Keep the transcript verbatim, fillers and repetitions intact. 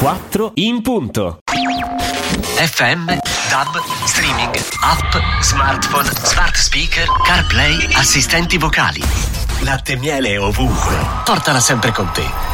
quattro in punto. F M, D A B, streaming, app, smartphone, smart speaker, CarPlay, assistenti vocali. Latte e miele ovunque. Portala sempre con te.